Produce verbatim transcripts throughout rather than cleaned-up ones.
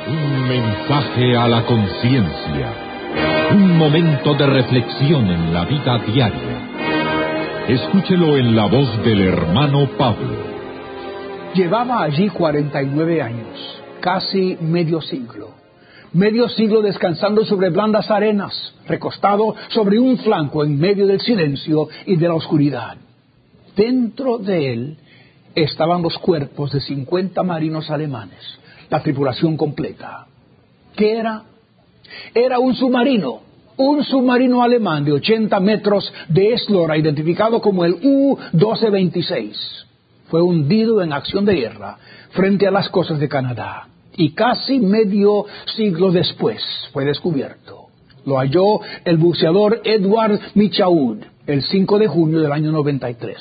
Un mensaje a la conciencia. Un momento de reflexión en la vida diaria. Escúchelo en la voz del hermano Pablo. Llevaba allí cuarenta y nueve años, casi medio siglo. Medio siglo descansando sobre blandas arenas, recostado sobre un flanco en medio del silencio y de la oscuridad. Dentro de él estaban los cuerpos de cincuenta marinos alemanes, la tripulación completa. ¿Qué era? Era un submarino, un submarino alemán de ochenta metros de eslora, identificado como el U doce veintiséis. Fue hundido en acción de guerra frente a las costas de Canadá. Y casi medio siglo después fue descubierto. Lo halló el buceador Edward Michaud el cinco de junio del año noventa y tres.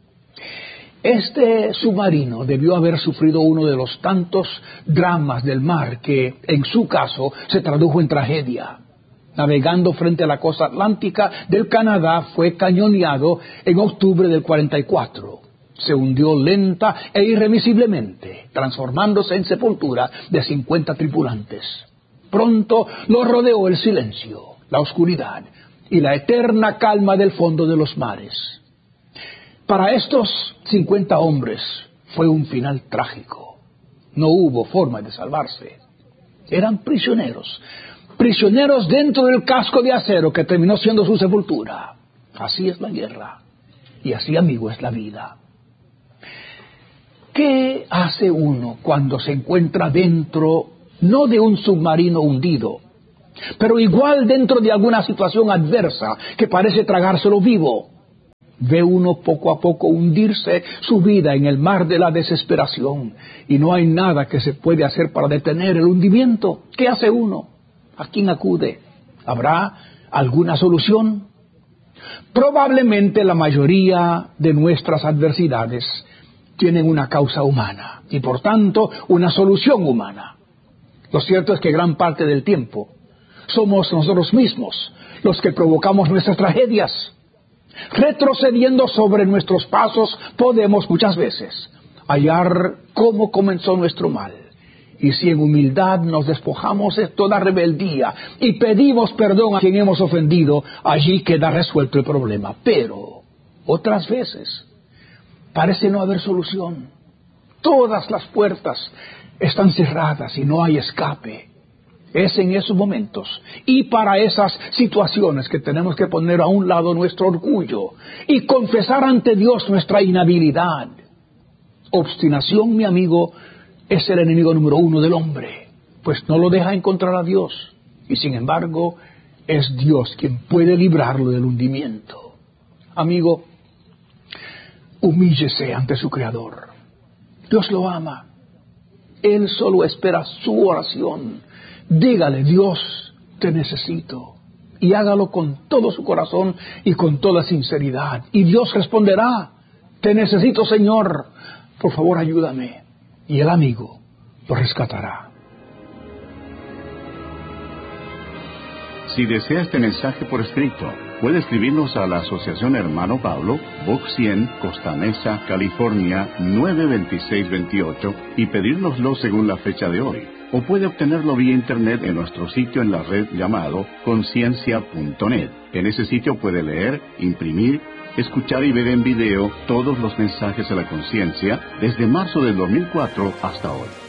Este submarino debió haber sufrido uno de los tantos dramas del mar que, en su caso, se tradujo en tragedia. Navegando frente a la costa atlántica del Canadá, fue cañoneado en octubre del cuarenta y cuatro. Se hundió lenta e irremisiblemente, transformándose en sepultura de cincuenta tripulantes. Pronto lo rodeó el silencio, la oscuridad y la eterna calma del fondo de los mares. Para estos cincuenta hombres fue un final trágico. No hubo forma de salvarse. Eran prisioneros, prisioneros dentro del casco de acero que terminó siendo su sepultura. Así es la guerra, y así, amigo, es la vida. ¿Qué hace uno cuando se encuentra dentro, no de un submarino hundido, pero igual dentro de alguna situación adversa que parece tragárselo vivo? Ve uno poco a poco hundirse su vida en el mar de la desesperación y no hay nada que se puede hacer para detener el hundimiento. ¿Qué hace uno? ¿A quién acude? ¿Habrá alguna solución? Probablemente la mayoría de nuestras adversidades tienen una causa humana y por tanto una solución humana. Lo cierto es que gran parte del tiempo somos nosotros mismos los que provocamos nuestras tragedias. Retrocediendo sobre nuestros pasos podemos muchas veces hallar cómo comenzó nuestro mal. Y si en humildad nos despojamos de toda rebeldía y pedimos perdón a quien hemos ofendido, allí queda resuelto el problema. Pero otras veces parece no haber solución. Todas las puertas están cerradas y no hay escape. Es en esos momentos y para esas situaciones que tenemos que poner a un lado nuestro orgullo y confesar ante Dios nuestra inhabilidad. Obstinación, mi amigo, es el enemigo número uno del hombre, pues no lo deja encontrar a Dios. Y sin embargo, es Dios quien puede librarlo del hundimiento. Amigo, humíllese ante su Creador. Dios lo ama. Él solo espera su oración. Dígale: Dios, te necesito. Y hágalo con todo su corazón y con toda sinceridad. Y Dios responderá: te necesito, Señor. Por favor, ayúdame. Y el amigo lo rescatará. Si desea este mensaje por escrito, puede escribirnos a la Asociación Hermano Pablo, Box cien, Costa Mesa, California, nueve veintiséis veintiocho, y pedírnoslo según la fecha de hoy. O puede obtenerlo vía internet en nuestro sitio en la red llamado conciencia punto net. En ese sitio puede leer, imprimir, escuchar y ver en video todos los mensajes de la conciencia desde marzo del dos mil cuatro hasta hoy.